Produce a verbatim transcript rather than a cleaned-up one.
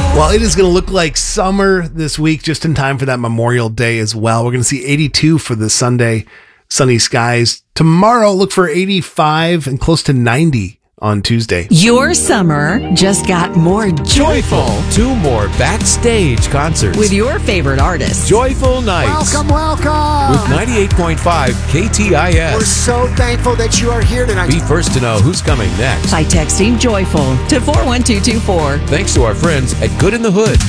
Well, it is going to look like summer this week, just in time for that Memorial Day as well. We're going to see eighty-two for the Sunday, sunny skies. Tomorrow, look for eighty-five and close to ninety on Tuesday. Your summer just got more joyful. Two more backstage concerts With your favorite artists. Joyful Nights. Welcome, welcome. With ninety-eight point five K T I S. We're so thankful that you are here tonight. Be first to know who's coming next. By texting joyful to four one two two four. Thanks to our friends at Good in the Hood.